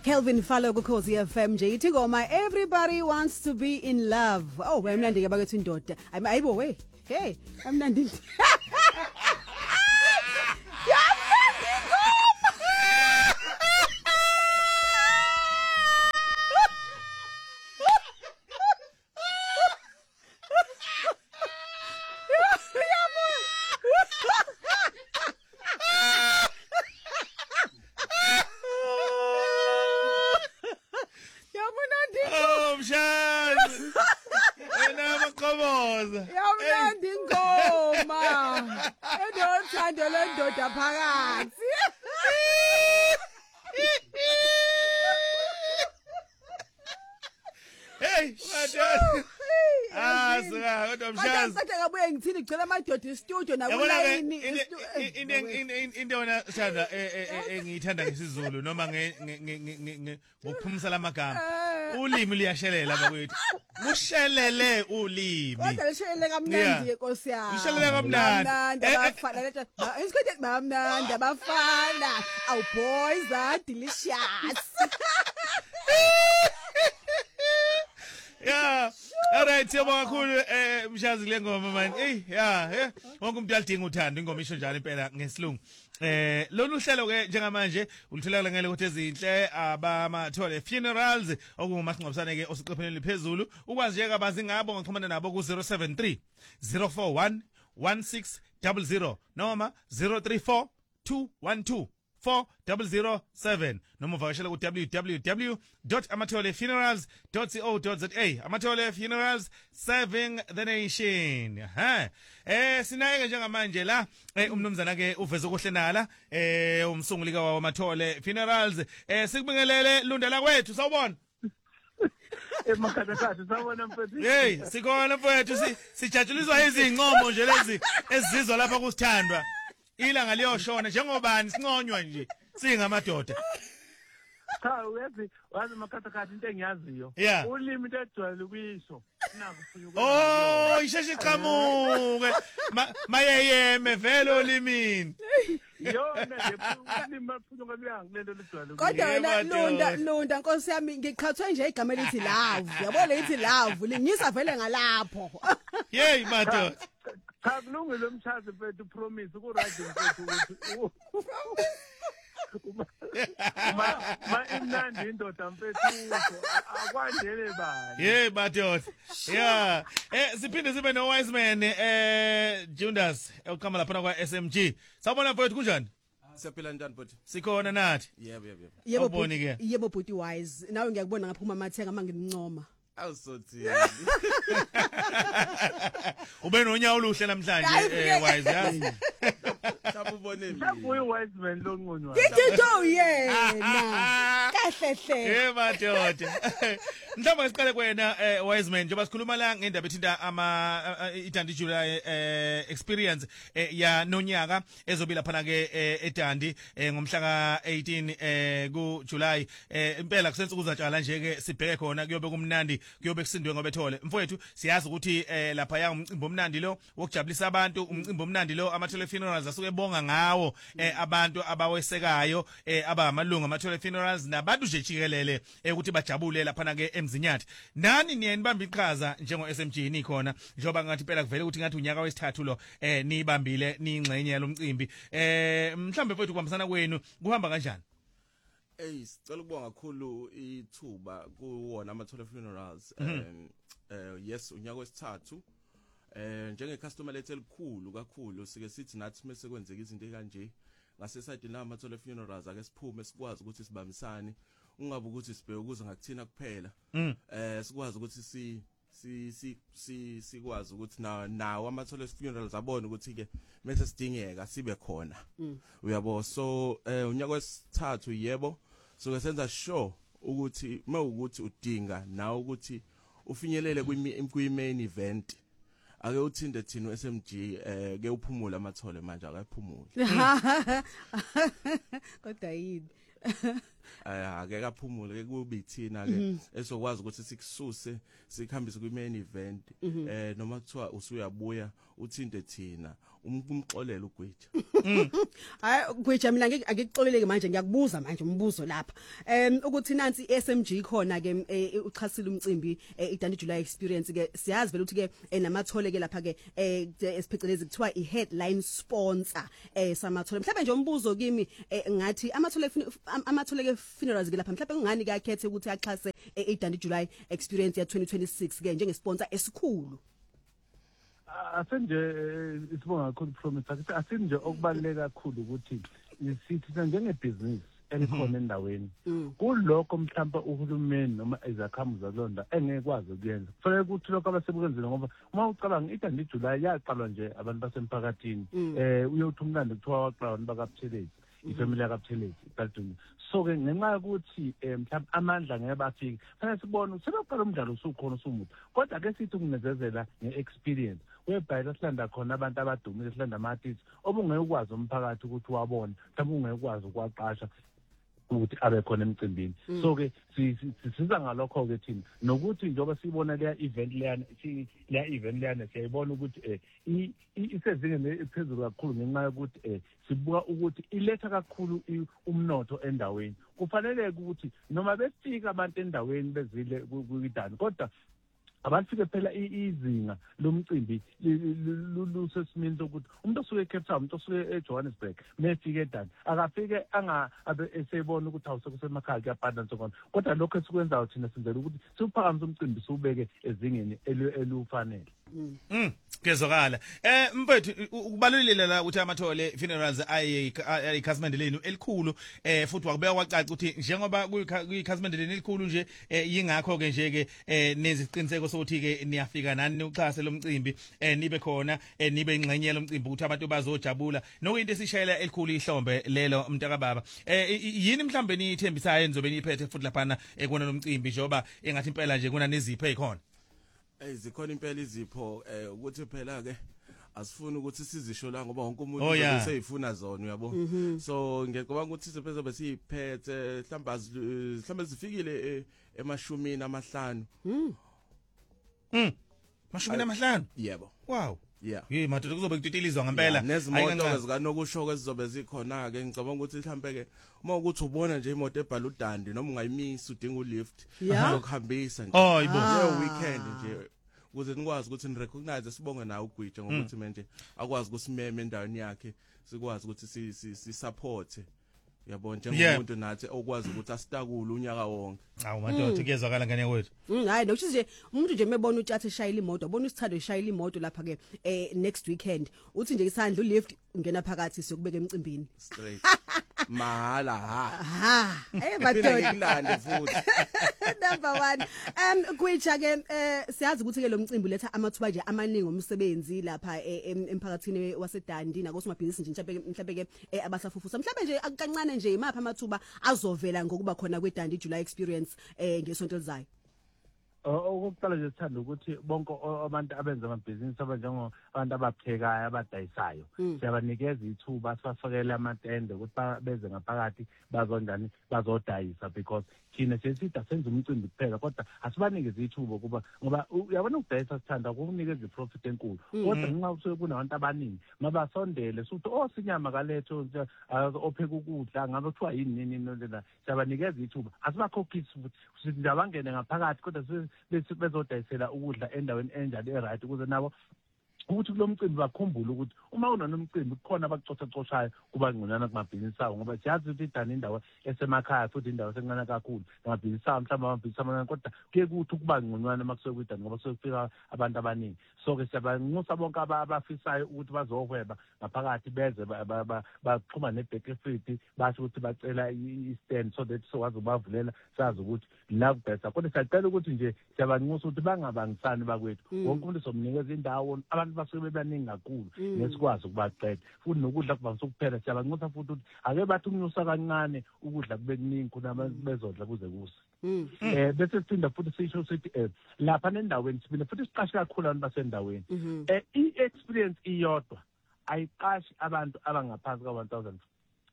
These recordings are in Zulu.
Kelvin Falo kuKhosi FM nje ithi ngoma everybody wants to be in love. Oh, wemnandi ke bakwethu indoda. Ayibo we. Hey, amnandi. Yawumnandi ingoma. Endothando lendoda phakathi. Hey, kodwa mshazi. Kodwa ngabuye ngithini ngicela amadoda e-studio nakulayini. Into yona Sandra engiyithanda ngesizulu noma ngokuphumisa lamagama. Ulimi liyashelela bakwethu. Kushelele ulimi. Kodwa lishelele kamnandi Nkosi yami. Lishelele kamnandi. Abafana letha. Isikhathi bamnandi abafana. Aw boys are delicious. Yeah. Alright, siyabonga kakhulu mshazi kule ngoma man. Yeah. Wonke umuntu uyalidinga uthando ingoma isho njalo impela ngesilungu. Lolu hlelo ke njengamanje ulithola ngale ukuthi ezinhle abamathole funerals okungumasingcwabisane ke osiqopheleni liphezulu ukwazi nje kabazi ngabo ngoxhumana nabo ku 073 041 1600 noma 034 212 4007 noma uvakashela ku www.amatholefunerals.co.za. Amathole Funerals serving the nation. Sinayeke njengamanje la umnumzana ke uveze ukuhlenala umsunguli ka waMathole Funerals. Sikubingelele Lundela kwethu sawubona. Emakhanda kathi sabona mfethu. Hey, sikhona mfethu sijatshuliswa izincomo nje lezi ezizwa lapha kusithandwa. Ilanga liyoshona njengobani sinconywa nje singamadoda. Cha wazi makhanda into engiyaziyo. Ulimi lejwayele ukuyisho. Naku funyuka. Oh, isheshe iqhamuke. Mayeyeme vele olimini. Yona ulimi bafunyuka kulento lejwayele. Kodwa wena Lunda Nkosi yami ngiqhathwe nje igama elithi love. Yabo lethi love lingisa vele ngalapho. Hey madoda. Cha kulungile umshazi mfethu promise ku right mfethu ukuthi imnandi indoda mfethu akwandele bani. Hey madoda. Yeah. Siphinde sibe no wise man Jundas uqhama lapha kwa SMG. Sawubona mfethu kunjani? Siyaphila njani bhuti? Sikhona nathi. Yebo bhuti wise. Nawe ngiyakubona ngaphuma amathenga mangincoma. Awusothi. Ube nonyawo oluhle namhlanje wise yazi. Sabubone mina. Uyi wise man lo nqonywa. Ngitho yena. Kahle. Madoda. Mhlawumbe siqale kuwena wise man njengoba sikhuluma la ngendaba ethinta iDandi July experience ya nonyaka ezobi lapha ke eDandi ngomhla ka 18 ku July impela kusenza ukuzatshala nje ke sibheke khona kuyobe kumnandi kuyobe kusindwe ngoba ethole mfowethu siyazi ukuthi lapha ya umcimbi omnandi lo wokujabulisa abantu umcimbi omnandi lo amathole funerals asuke ebonga ngawo abantu abawesekayo abamalungu amathole funerals nabantu nje jikelele ukuthi bajabule lapha ke emzinyathi nani niyenibamba iqhaza njengo SMG nikhona njoba ngathi phela kuvele ukuthi ngathi unyaka wesithathu lo nibambile ningxenye yalomcimbi mhlambe mfowethu kuhambisana kwenu kuhamba kanjani? Sicela ukubonga kakhulu ithuba kuwona amathole funerals. Yes unyaka wesithathu njenge customer lethe elikhulu kakhulu sike sithi nathi mase kwenzeka izinto ekanje ngase side na amathole funerals ake siphume sikwazi ukuthi sibambisane ungabe ukuthi sibheke ukuze ngakuthina kuphela sikwazi ukuthi sikwazi ukuthi nawo amathole funerals abone ukuthi ke mase sidingeka sibe khona uyabo. So unyaka wesithathu yebo so senza sure ukuthi mawukuthi udinga nawe ukuthi ufinyelele kwi-main event ake uthinde thina SMG ke uphumula amathole manje akaphumuli kodwa yini ake kaphumule ke kubi thina ke esokwazi ukuthi sikususe sikhambise kwi-main event noma kuthiwa usuyabuya uthinte thina umxolela ugwija. Hayi gwija mina ngikuxoleleke manje ngiyakubuza manje umbuzo lapha ukuthi nansi SMG khona ke uchasile umcimbi iDandi July experience ke siyazi vele ukuthi ke namathole ke lapha ke esiphecelezi kuthiwa iheadline sponsor samathole mhlawumbe nje umbuzo kimi ngathi amathole ke funerals ke lapha mhlawumbe ngani ke akhethe ukuthi axhase iDandi July experience ya 2026 ke njenge sponsor esikhulu. Asenje isibonga kakhulu promise asenje okubaleka kakhulu ukuthi sithi njengebusiness elikhona endaweni kulokho mhlawumbe uhulumeni noma izakhamuzi zalonda engekwazi ukuyenza kufanele ukuthi lokho abasebukwenzile ngoba uma ucabanga iDandi July yaqalwa nje abantu basemphakathini uyothi umlando kuthiwa waqalwa bakaPhelezi ifamily kaPhelezi iBaldwin so ke ngenxa ukuthi mhlawumbe amandla ngeke bafike fanele sibone sebaqala umdlalo usukhona usumuthi kodwa ke sithi ukunezezela ngeexperience webhayile silanda khona abantu abadumile silanda ama-artists obungeke ukwazi umphakathi ukuthi wabone mhlawumbe ungeke ukwazi ukwaqasha ukuthi abe khona emcimbini so ke sisiza ngalokho ke thina nokuthi njengoba sibona leya event leyana siyayibona ukuthi isezingeni ephezulu kakhulu ngenxa yokuthi sibuka ukuthi iletha kakhulu umnotho endaweni kufanele ukuthi noma befika abantu endaweni bezile kuidani kodwa abafike phela izinga lomcimbi lusesimini sokuthi umuntu osuke eCape Town umuntu osuke eJohannesburg mefike eDani akafike esebona ukuthi awusekusemakhaya kuyabhanda nsokona kodwa lokho esikwenzayo thina senzela ukuthi siphakamise umcimbi siubeke ezingeni elufanele. Kezokala mfethu ukubalulile la ukuthi amathole funerals ayikhasimende lenu elikhulu futhi wakubeka kwacaca ukuthi njengoba kuyikhasimende lenu elikhulu nje yingakho ke nje ke neziqiniseko sokuthi ke niyafika nani uxhase lomcimbi nibe khona nibe ingxenye lomcimbi ukuthi abantu bazojabula nokuyinto esishayela elikhulu ihlombe lelo mntaka baba yini mhlambe niyithembisayo nizobe niyiphethe futhi lapha ekona lomcimbi njoba engathi impela nje kuna nezipho ezikhona. Zikhona impela izipho ukuthi phela ke asifuni ukuthi sizisho la ngoba wonke umuntu useyifuna zona uyabo so ngicabanga ukuthi sipheze besiphethe mhlawumbe zifikile emashumini amahlanu mashumini amahlanu yebo wow yeah madoda kuzobe kutilizwa ngempela nezimoto zikanokusho ezizobe zikhona ke ngicabanga ukuthi mhlambe ke uma ukuthi ubona nje imoto ebhala uDandi noma ungayimisa udinga ulift uzokuhambisa nje weekend nje ukuze nikwazi ukuthi ni recognize sibonge nawe ugwija ngokuthi manje akwazi ukusimeme endaweni yakhe sikwazi ukuthi si support yabona njengomuntu nathi okwazi ukuthi asitakule unyaka wonke. Awu madoda kuyezwakala ngane kwethu. Hayi nokuthi nje umuntu nje mebona uTshatha eshayila imoto ubona usithando eshayila imoto lapha ke next weekend uthi nje isandla ulift ungena phakathi siyokubeka emcimbini straight mahala madoda ngilande futhi number 1 Gwija ke siyazi ukuthi ke lo mcimbi letha amathuba nje amaningi omsebenzi lapha emphakathini waseDandi nakosomabhizinisi nje mhlawumbe ke abasafufusa mhlawumbe nje akancane nje imapha amathuba azovela ngokuba khona kweDandi July experience ngesonto elizayo. Okokuqala nje sithanda ukuthi bonke abantu abenza amabhizinisi abanjengo abantu abaphekayo abadayisayo siyabanikeza ithuba sibafakele amatende ukuthi beze ngaphakathi bazonjani bazodayisa because thina sesida senza umcimbi kuphela kodwa asibanikeze ithuba kuba ngoba uyabona ukudayisa sithanda ukunikeza iprofit enkulu kodwa nxa usuke kunabantu abaningi mabasondele suthi sinyama kaletho opheka ukudla ngabe kuthiwa yini lena siyabanikeza ithuba asibakhokhisi futhi sithi abangene ngaphakathi kodwa bese bezodayisela ukudla endaweni enjalo eright ukuze nabo ukuthi kulo mcimbi bakhumbule ukuthi uma unonomcimbi kukhona abakucoshacoshayo kuba ngconana kumabhizinisi awo ngoba siyazi ukuthi iDani indawo esemakhaya futhi indawo esencane kakhulu ngamabhizinisi awo mhlawumbe amabhizinisi amancane kodwa kuye kuthi ukuba ngconana makusuke kwiDani ngoba sokufika abantu abaningi so ke siyabanxusa bonke abafisayo ukuthi bazohweba ngaphakathi beze baxhuma neBakersfield basho ukuthi bacela istand so that sokwazi ukubavulela sazi ukuthi la kubhesa kodwa siyacela ukuthi nje siyabanxusa ukuthi bangabangisani bakwethu wonke umuntu somnikeza indawo abantu basuke bebaningi kakhulu nesikwazi ukubaqeda futhi nokudla kuvamise ukuphela siyabanxusa futhi ukuthi ake bathi umnyusa kancane ukudla kube kuningi khona bezodla kuze kuse bese siphinda futhi sisho sithi lapha nendaweni sibile futhi siqashe kakhulu abantu basendaweni i-experience iyodwa ayiqashi abantu abangaphansi ka-1000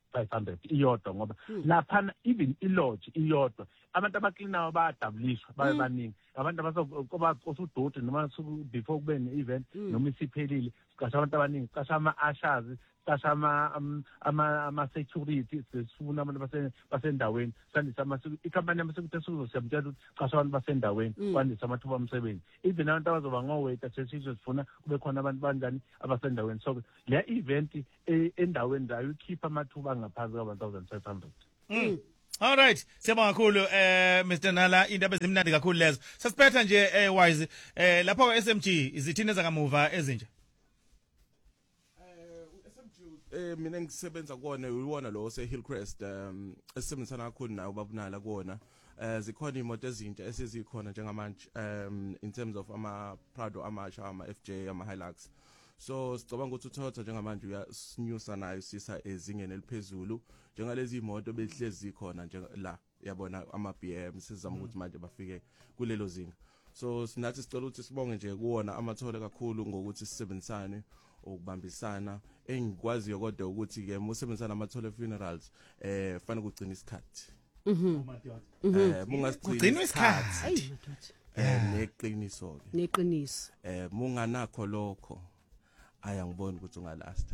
500 iyodwa ngoba lapha even ilodge iyodwa abantu abaklinayo bayadabulishwa babe baningi abantu abasokuba osudoti noma before kube ne-event noma isiphelile siqasha abantu abaningi siqasha ama-ushers siqasha ama-security sifuna abantu basendaweni sandisa ikhampani yamasecurity esizosiyamtshela ukuthi qasha abantu basendaweni kwandisa amathuba omsebenzi even abantu abazoba ngo-waiter sesizwe sifuna kube khona abantu banjani abasendaweni so le event endaweni zayo ikhipha amathuba angaphansi ka-1,500 All right, siyabonga kakhulu Mr Nala indaba ezimnandi kakhulu lezo. Sasiphetha nje Wise lapha kwa SMG izithini ezakamuva ezinje. SMG mina ngisebenza kuona uwona lo ose Hillcrest esebenzisana kakhulu nayo babunala kuona. Zikhona imoto ezintsha esizikhona njengamanje in terms of ama Prado amasha ama FJ ama Hilux. So sicabanga ukuthi uToyota njengamanje uyasinyusa nayo sisa ezingeni eliphezulu njengalezi imoto behlezi khona nje la yabona ama BM sizama ukuthi manje bafike kulelo zinga. So sinathi sicela ukuthi sibonge nje kuona amathole kakhulu ngokuthi sisebenzisane ukubambisana engikwaziyo kodwa ukuthi ke musebenzisana amathole funerals fanele kugcina isikhathi. Kugcinwa isikhathi. Neqiniso ke. Neqiniso. Munganakho lokho ayangiboni ukuthi ungalasta.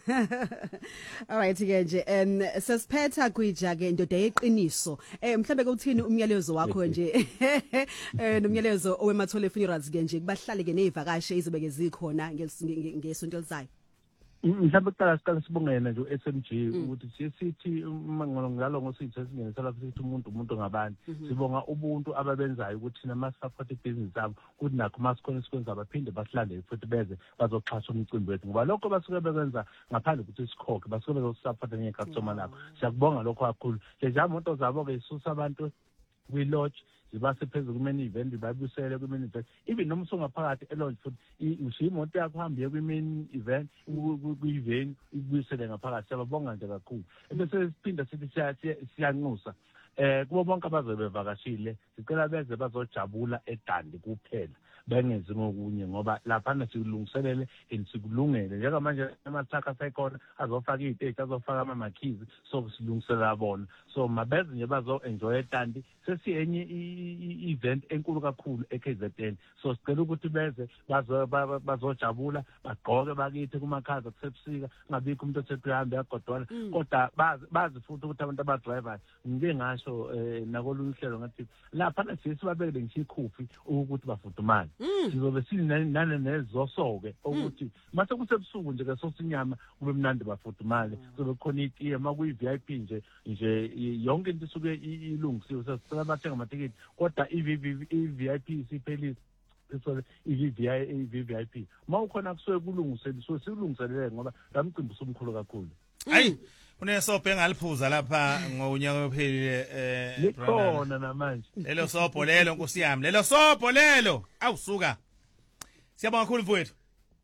All right ke nje sesiphetha kwija ke indoda yeqiniso mhlambe ke uthini umyalezo wakho nje nomyalezo owemathole funerals ke nje kubahlale ke nezivakashe izobeke zikhona ngesonto elizayo. Mhlawumbe kuqala sibongena nje uSMG ukuthi sithi ngalo ngosithi singenisela sithi umuntu ngabantu sibonga ubuntu ababenzayo ukuthi nama support business abo ukuthi nakho masikhona sikwenza abaphinde basilandele futhi beze bazoxhasa umcimbi wethu ngoba lokho basuke bekwenza ngaphandle ukuthi sikhokhe basuke bezosupport ngecustomer lakho siyakubonga lokho kakhulu nje imoto zabo ke isusa abantu kwi lodge zibase phezulu kumeni event babusele kumeni event even noma songaphakathi elodge futhi ushiya imoto yakho hambe kumeni event kwi-event ibuyisele ngaphakathi siyabonga nje kakhulu bese siphinda sithi siyanxusa kubo bonke abazobe bevakashile sicela beze bazojabula eDandi kuphela bengenzi ngokunye ngoba lapha sikulungiselele sikulungele njengamanje amathaka sayikhona azofaka iziteji azofaka ama-keys so silungiselela bona so mabeze nje bazo enjoy eDandi sesiyenye i-event enkulu kakhulu eKZN so sicela ukuthi beze bazojabula bagqoke bakithi kumakhaza kusebusika ngabikho umuntu osekuhambe yagodwala kodwa bazi futhi ukuthi abantu abadriver ngike ngasho nakolunye uhlelo ngathi lapha sibabekele ngisho ikhufi ukuthi bafudumale sizobe sinane nezosoke ukuthi mase kusebusuku nje ke sosinyama kube mnandi bafudumale sobe khona itiye makuyi-VIP nje yonke into isuke ilungisiwe sesicela bathenga amatikiti kodwa i-VIP isiphelile so i-VIP mawukhona kusuke kulungiselwe silungiselele ngoba lamcimbi somkhulu kakhulu hayi unesobho engaliphuza lapha ngonyaka ophelile likhona namanje lelo sobho lelo nkosi yami lelo sobho lelo awusuka siyabonga kakhulu mfowethu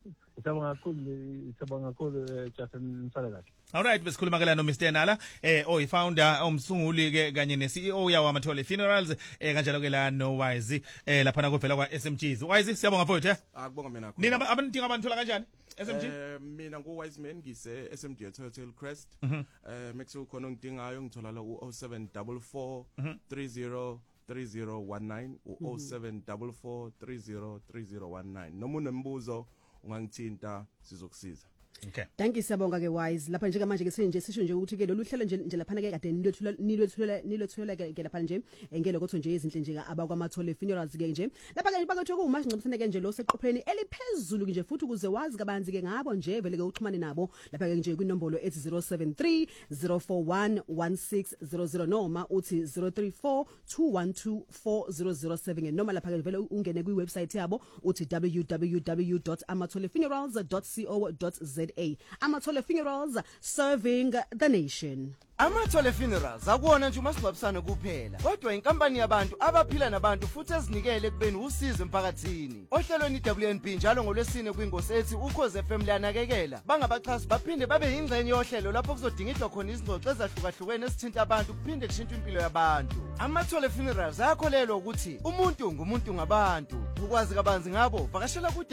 siyabonga kakhulu Jason Salakahle. All right besikhuluma ke la no Mr Nala founder umsunguli ke kanye ne CEO yawo amathole funerals kanjalo ke la no Wise lapha na kuvela kwa SMGs Wise siyabonga mfowethu akubonga mina nina abadinga abantu kanjani SMG mina ngo Wise man ngise SMG Toyota Hillcrest mexu khona ngidingayo ngithola la u0744 30 3019 u0744 30 3019 noma unembuzo ungangithinta sizokusiza. Okay. Thank you siyabonga ke Wise lapha nje manje ke sinje sisho nje ukuthi ke lolu hlelo nje lapha ke kade nilwethulela ke lapha nje engelo kutho nje izinhle nje abakwamathole funerals ke nje lapha ke bakethu kumashi ngicebisene ke nje lo seqopheni eliphezulu nje futhi ukuze wazi kabanzi ke ngabo nje vele ke uxhumane nabo lapha ke nje kwinombolo ethi 073 041 1600 noma uthi 034 212 4007 noma lapha ke vele ungene kwi website yabo uthi www.amatholefunerals.co.za Amathole Funerals, serving the nation. Amathole Funerals akuwona nje umasingcwabisane kuphela, kodwa inkampani yabantu abaphila nabantu futhi ezinikele ekubeni usizo emphakathini. Ohlelweni WNB njalo ngolwesine kwingosi ethi Ukhozi FM liyanakekela. Bangabaxhasi baphinde babe yingxenye yohlelo lapho kuzodingidwa khona izingxoxo ezahlukahlukene esithinta abantu kuphinde kushintshe impilo yabantu. Amathole Funerals ayakholelwa ukuthi umuntu ngumuntu ngabantu. Ukwazi kabanzi ngabo vakashela ku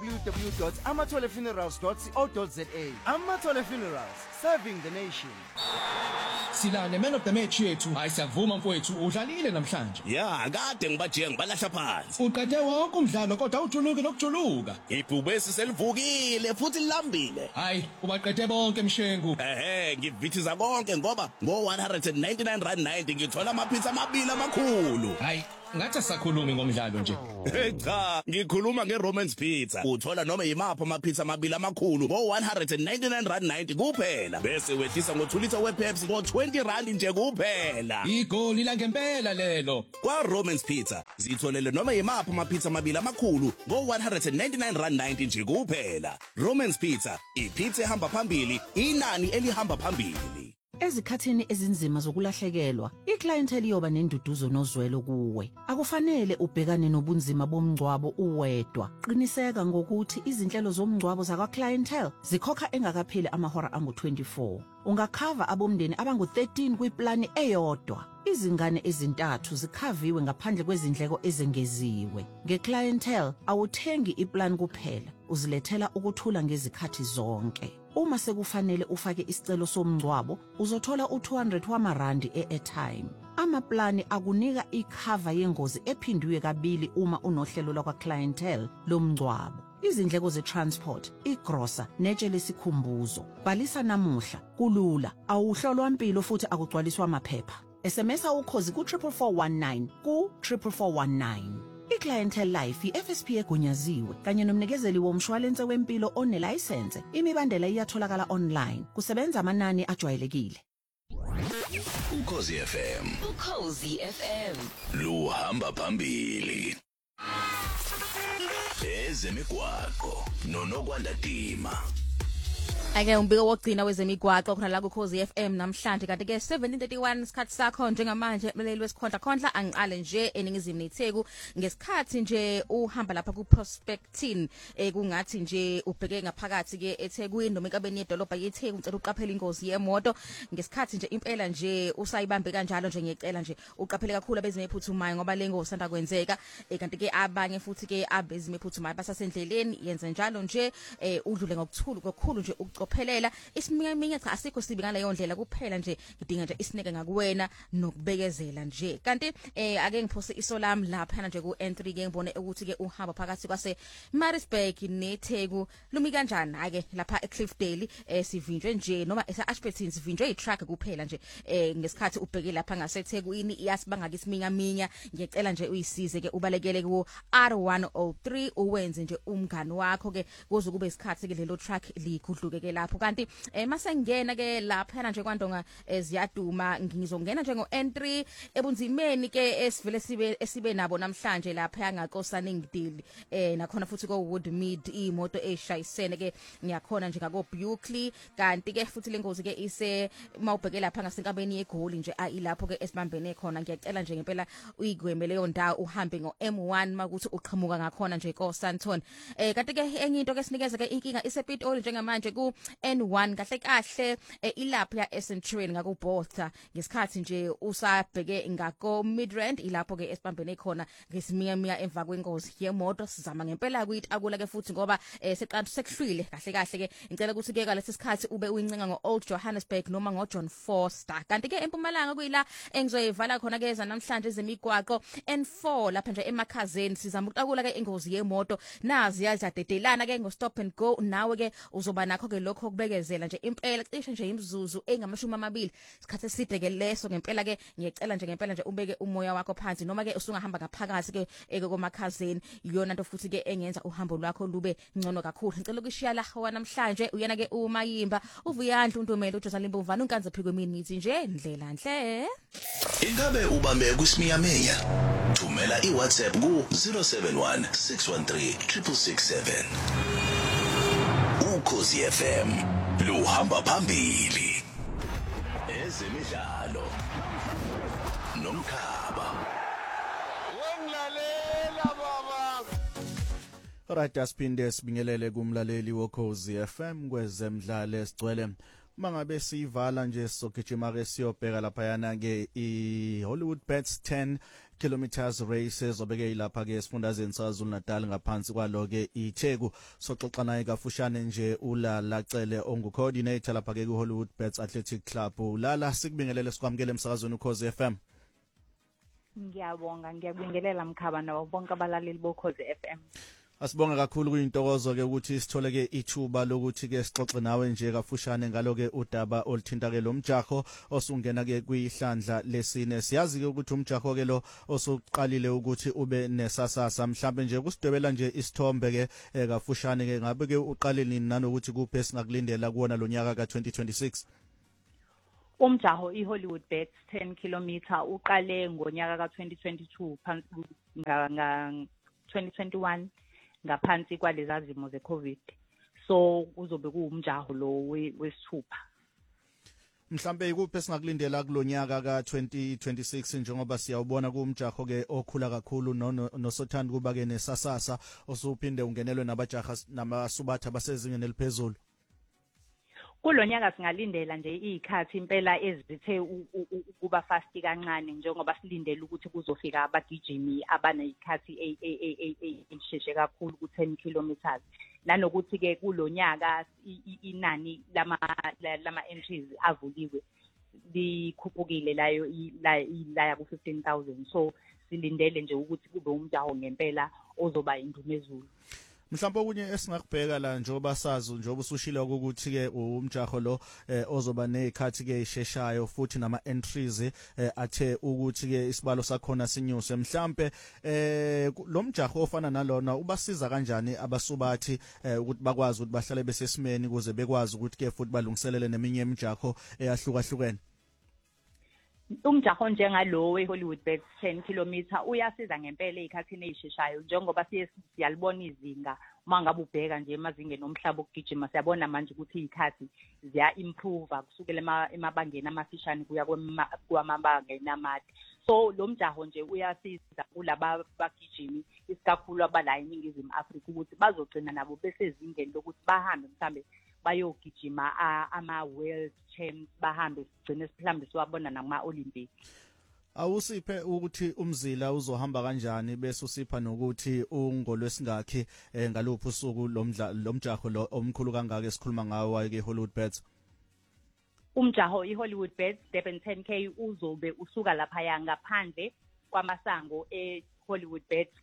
www.amatholefunerals.co.za. Amathole Funerals, serving the nation. Silane man of the match yethu ayisavuma mfowethu udlalile namhlanje. Ya kade ngibajiye ngibalahla phansi. Uqede wonke umdlalo kodwa ujuluke nokujuluka. Ibhubesi selivukile futhi lilambile. Hayi ubaqede bonke Mshengu. Ngivithiza konke ngoba ngo199.90 ngithola amapizza amabili amakhulu. Hayi ngathi sakhulumi ngomdlalo nje. Cha, ngikhuluma ngeRomans Pizza. Uthola noma yimaphi amapizza amabili amakhulu ngo199.90 kuphela. Bese wehlisa ngo2 liters wePepsi ngo20 nje kuphela. Igoli la ngempela lelo. Kwa Romans Pizza zitholele noma yimaphi amapizza amabili amakhulu ngo199.90 nje kuphela. Romans Pizza, ipizza ehamba phambili, inani elihamba phambili. Ezikhathini ezinzima zokulahlekelwa, iclientele iyoba nenduduzo nozwelo kuwe. Akufanele ubhekane nobunzima bomngcwabo uwedwa. Qiniseka ngokuthi izinhlelo zomngcwabo zakwa clientele zikhokha engakapheli amahora angu24. Ungakhava abomndeni abangu13 kwiplani eyodwa. Izingane ezintathu zikhaviwe ngaphandle kwezindleko ezengeziwe. Ngeclientele awuthengi iplan kuphela, uzilethela ukuthula ngezikhathi zonke. Uma sekufanele ufake isicelo somngcwabo, uzothola u200 wamarandi e-airtime. Amaplani akunika ikhava yengozi ephindiwe kabili uma unohlelo lwakwa clientele lomngcwabo. Izindleko ze-transport, igrosa, netshe lesikhumbuzo. Bhalisa namuhla, kulula, awuhlolwa impilo futhi akugcwaliswa amaphepha. SMS ukhozi ku44419 ku44419. iClientele Life iFSP egunyaziwe kanye nomnikezeli womshwalense wempilo onelicense. Imibandela iyatholakala online. Kusebenza amanani ajwayelekile. Ukhozi FM. Ukhozi FM. Luhamba phambili. Ezemigwaqo noNokwanda Dima. Ake umbiko wogcina wezemigwaqo khona la kuKhozi FM namhlanje kanti ke 17:31 isikhathi sakho njengamanje mleli wesikhondla khondla angiqale nje eningizimu neTheku ngesikhathi nje uhamba lapha kuProspectine kungathi nje ubheke ngaphakathi ke eThekwini noma enkabeni yedolobha yeTheku ucela uqaphela ingozi yemoto ngesikhathi nje impela nje usayibambe kanjalo nje ngiyecela nje uqaphele kakhulu abezime ephuthumayo ngoba lengo usanda kwenzeka kanti ke abanye futhi ke abezime ephuthumayo basasendleleni yenze njalo nje udlule ngokuthula kokukhulu nje qophelela isiminyaminya cha asikho sibi ngaleyo ndlela kuphela nje ngidinga nje isineke ngakuwena nokubekezela nje kanti ake ngiphose iso lami lapha nje ku N3 ke ngibone ukuthi ke uhamba phakathi kwase Maritzburg neTheku lumi kanjani ake lapha eCliffdale sivinjwe nje noma eAshburton sivinjwe iTruck kuphela nje ngesikhathi ubheke lapha ngaseThekwini iyasibanga isiminyaminya ngiyacela nje uyisize ke ubalekele ku R103 uwenze nje umngani wakho ke kuze kube isikhathi ke lelo truck ligudluke lapho kanti mase ngena ke lapha nje kwandonga ziyaduma ngizongena nje ngo N3 ebunzimeni ke esivele sibe nabo namhlanje lapha yangakosana ngidili nakhona futhi ko Woodmead imoto eshayisene ke ngiyakhona nje ngako Buckley kanti ke futhi lengozi ke ise mawubheke lapha ngasenkabeni yeGoli nje ayilapho ke esibambene khona ngiyacela nje ngempela uyigweme leyo ndawo uhambe ngo M1 makuthi uqhamuka ngakhona nje ko Santon kanti ke enye into ke sinikeze ke inkinga isepitoli njengamanje ku N1 kahle ilapha ya Centurion ngakubotha ngesikhathi nje usabheke ngako Midrand ilapho ke esibambene khona ngesiminyamiya emva kwengozi yemoto sizama ngempela kuyitakula ke futhi ngoba seqantu sekuhlwile kahle ke ngicela ukuthi ke kalesi sikhathi ube uyincenga ngo Old Johannesburg noma ngo John Foster kanti ke eMpumalanga kuyila engizoyivala khona ke namhlanje ezemigwaqo N4 lapha nje emakhazeni sizama ukutakula ke ingozi yemoto nazi yajadedelana ke ngo stop and go nawe ke uzoba nakho ke lokho kubekezela nje impela cishe nje imizuzu engamashumi amabili isikhathi eside ke leso ngempela ke ngiyecela nje ngempela nje ubeke umoya wakho phansi noma ke usungahamba ngaphakathi ke komakhazeni iyona nto futhi ke engenza uhambo lwakho lube ngcono kakhulu ngicela ukushiya la namhlanje uyena ke uMayimba uVuyandla uNtomelo uJohn Limbovana unkanze phiko emini ngithi nje ndlela nhle Ingabe ubambe kusiminyaminya thumela iWhatsApp ku 071 613 667 Ukhozi FM luhamba phambili ezemi Right, asiphinde sibingelele kumlaleli woKhozi FM kwezemidlalo esigcwele. Mangabe sivala nje sogijima ke siyobheka lapha yana ke iHollywood Bets 10 kilometers races obeke ilapha ke esifundazweni saZulu Natal ngaphansi kwalo ke iTheku. Soxoxa naye kafushane nje uLala ongu-coordinator lapha ke kuHollywood Bets Athletic Club. Ulala sikubingelele sikwamukele emsakazweni uKhozi FM. Ngiyabonga ngiyabingelela Mkhaba nawo bonke abalaleli boKhozi FM. Asibonga kakhulu kuyintokozo ke ukuthi sithole ke ithuba lokuthi ke sixoxe nawe nje kafushane ngalo ke udaba oluthinta ke lomjaho osungena ke kwihlandla lesine. Siyazi ke ukuthi umjaho ke lo osuqalile ukuthi ube nesasasa mhlambe nje kusidwebela nje isithombe ke kafushane ke ngabe ke uqale nini nanokuthi kuphi esingakulindela kuona lo nyaka ka2026. Umjaho iHollywood Bets 10 km uqale ngonyaka ka2022 phansi nga 2021 ngaphansi kwalezazimo zeCovid. So kuzobe kuumjaho lo wesithupha. Mhlambe ikuphi esingakulindela kulonyaka ka2026 njengoba siyawubona kuumjaho ke okhula kakhulu nosothanda kuba ke nesasasa osuphinde ungenelwe nabajaha namasubatha basezingeni eliphezulu. Kulonyaka singalindela nje izikhathi impela ezithe ukuba fast kancane njengoba silindele ukuthi kuzofika abagijimi abanezikhathi ezisheshe kakhulu ku10 km. Nanokuthi ke kulonyaka inani lama entries avuliwe likhuphukile layo ilaya ku15,000. So silindele nje ukuthi kube umjaho ngempela ozoba indumezulu. Mhlawumbe okunye esingakubheka la njoba sazi njoba usushila ukuthi ke umjaho lo ozoba nezikhathi ke isheshayo futhi nama entries athe ukuthi ke isibalo sakhona sinyuse mhlambe lo mjaho ofana nalona ubasiza kanjani abasubathi ukuthi bakwazi ukuthi bahlale besesimeni ukuze bekwazi ukuthi ke futhi balungiselele neminye imijaho eyahlukahlukene. Umjaho njengalo weHollywood Bets 10 km uyasiza ngempela ezikhathini ezisheshayo njengoba siyalibona izinga mangabe ubheka nje emazingeni omhlaba okugijima siyabona manje ukuthi izikhathi ziya improve kusukela emabangeni amafishane kuya kwamabangeni amade. So lo mjaho nje uyasiza kulaba bagijimi isikakhulu abala eNingizimu Afrika ukuthi bazogcina nabo besezingeni lokuthi bahambe mhlambe bayogijima ama-world champs bahambe sigcine mhlambe siwabona nama-Olympic. Awusiphe ukuthi umzila uzohamba kanjani bese usipha nokuthi ungolwesingakhi ngaluphi usuku lomjaho lo omkhulu kangaka esikhuluma ngawo ke Hollywood Bets. Umjaho iHollywood Bets Durban 10K uzobe usuka lapha ngaphandle kwamasango eHollywood Bets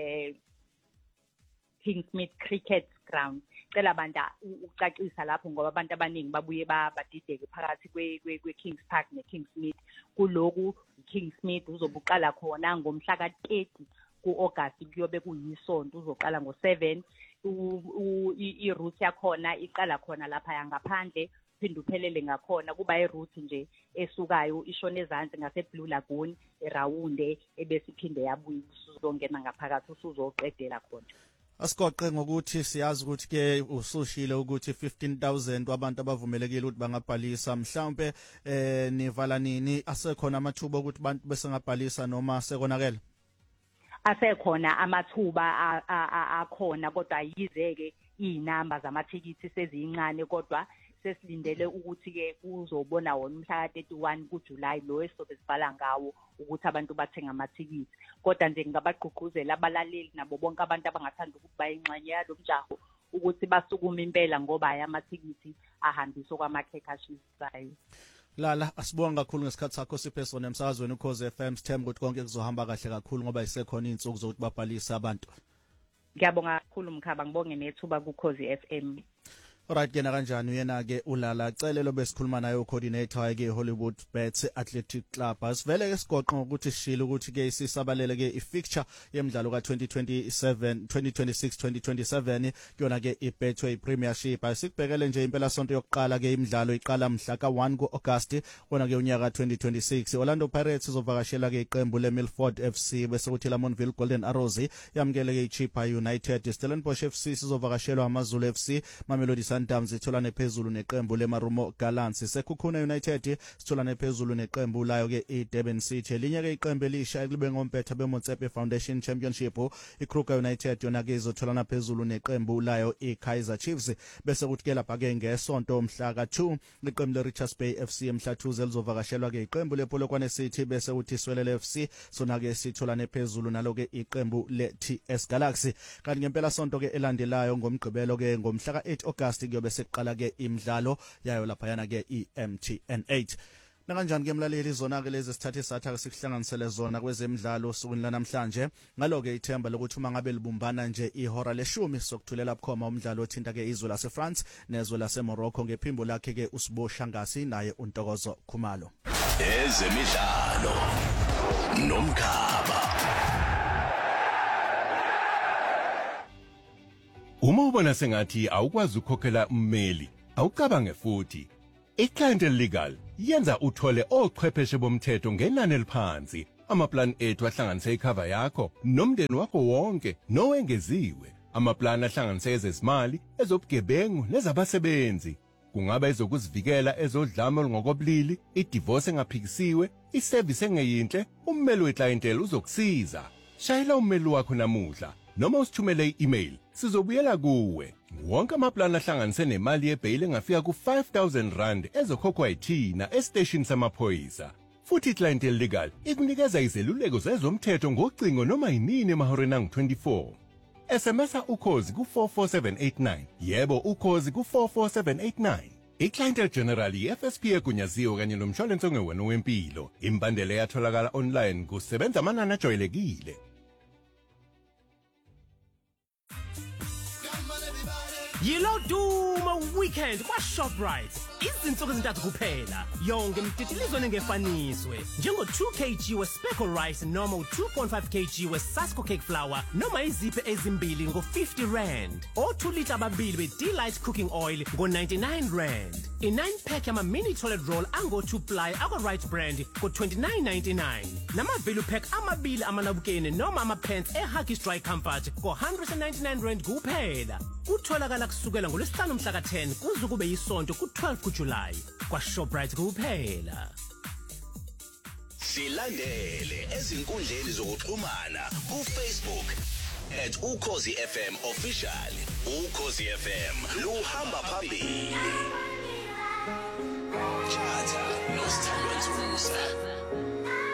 Kingsmead Cricket Ground. Cela banda ucacisa lapho ngoba abantu abaningi babuye badideke phakathi kweKings Park neKingsmead. Kuloku Kingsmead uzobuqala khona ngomhla ka30 kuAugust kuyobe kuyisonto uzoqala ngo7 iroute yakhona iqala khona lapha ngaphandle phinde uphelele ngakhona kuba iroute nje esukayo ishona ezantsi ngaseBlue Lagoon erawunde ebese iphinde yabuya usuzongena ngaphakathi usuzoqedela khona. Asigoqe ngokuthi siyazi ukuthi ke usushile ukuthi 15,000 abantu abavumelekile ukuthi bangabhalisa mhlawumbe nivala nini asekhona amathuba ukuthi abantu besengabhalisa noma sekonakela. Asekhona amathuba akhona kodwa yizeke izinamba zamathikithi sezincane kodwa sesilindele ukuthi ke kuzobona wona umhla ka31 kuJuly lo esobe sibhala ngawo ukuthi abantu bathenga amathikithi. Kodwa nje ngabagqugquzela abalaleli nabo bonke abantu abangathanda ukuthi bayingxenye yalomjaho ukuthi basukuma impela ngoba ayamathikithi ahambiswa kwamakhekhe ashisayo. Lala asibonga kakhulu ngesikhathi sakho siphe sona emsakazweni uKhozi FM sithemba ukuthi konke kuzohamba kahle kakhulu ngoba isekhona izinsuku zokuthi babhalise abantu. Ngiyabonga kakhulu Mkhaba ngibonge nethuba kuKhozi FM. Alright kena kanjani uyena ke uLala Celelo besikhuluma naye ucoordinator ke Hollywood Bets Athletic Club. Asivele ke sigoqo ukuthi sishilo ukuthi ke isisabalele ke ifixture yemidlalo ka2027 2026-2027 kuyona ke iBetway Premiership. Asikubhekele nje impela sonto yokuqala ke imidlalo iqala mhla ka1 kuAugust kona ke unyaka 2026. Orlando Pirates izovakashela ke iqembu leMilford FC bese kuthi Lamontville Golden Arrows yamkele ke iChippa United. Stellenbosch FC sizovakashelwa amaZulu FC. Mamelodi Sundowns itholane phezulu neqembu leMarumo Gallants. Sekhukhuna United sitholane phezulu neqembu layo ke iDurban City. Elinye ke iqembu elisha elibe ngompetha beMotsepe Foundation Championship, iKruger United yona ke izotholana phezulu neqembu layo iKaizer Chiefs. Bese kuthi ke lapha ke ngesonto mhla ka2 iqembu leRichards Bay FC emhlathuze elizovakashelwa ke iqembu lePolokwane City, bese kuthi Swelele FC sona ke sitholane phezulu nalo ke iqembu leTS Galaxy. Kanti ngempela sonto ke elandelayo ngomgqibelo ke ngomhla ka8 August kuyobe seqala ke imidlalo yayo lapha yana ke iMTN8. Nakanjani ke mlaleli, zona ke lezi sithathe satha sikuhlanganisele zona kwezemidlalo sukwini lanamhlanje. Ngalo ke ithemba lokuthi uma ngabe libumbana nje ihora le10 sokuthulela bukhoma umdlalo othinta ke izwe lase France nezwe lase Morocco ngephimbo lakhe ke uSibo Shangasi naye uNtokozo Khumalo. Ezemidlalo nomkhaba. Uma ubona sengathi awukwazi ukukhokhela ummeli, awucabange futhi. iClientele Legal yenza uthole ochwepheshe bomthetho ngenani eliphansi. Amaplan ethu ahlanganise icover yakho nomndeni wakho wonke nowengeziwe. Amaplan ahlanganise ezezimali, ezobugebengu nezabasebenzi. Kungaba ezokuzivikela, ezodlame olungokobulili, idivorce engaphikisiwe, iservice engeyinhle, ummeli weClientele uzokusiza. Shayela ummeli wakho namuhla noma usithumele i-email, sizobuyela kuwe. Wonke amaplan ahlanganise nemali yebail engafika ku R5,000 ezokhokhwa yithina estation samaphoyisa. Futhi iClientele Legal ikunikeza izeluleko zezomthetho ngocingo noma yinini emahoreni angu-24. SMSa ukhozi ku44789. Yebo, ukhozi ku44789. iClientele General iFSP egunyaziwe kanye nomshwalense ongewena wempilo. Imbandela yatholakala online kusebenza amanani ajwayelekile. Yilo Duma weekend kwa Shoprite. Izinsuku ezintathu kuphela. Yonke imtitilizo nengefaniswe. Njengo 2 kg we speckle rice noma 2.5 kg we Sasco cake flour noma iziphe ezimbili ngo 50 rand. O 2 liter ababili we Delight cooking oil ngo 99 rand. I 9 pack yama mini toilet roll ango 2 ply akwa Right brand ngo 29.99. Nama value pack amabili amanabukene noma ama pants Huggies Dry Comfort ngo 199 rand kuphela. Kutholakala kusukela ngolwesihlanu mhla ka10 kuze kube yisonto ku12 kuJuly kwa Shoprite kuphela. Silandele ezinkundleni zokuxhumana kuFacebook @ukhozi FM official. Ukhozi FM luhamba phambili. Chatha noSithandwa Nzuza.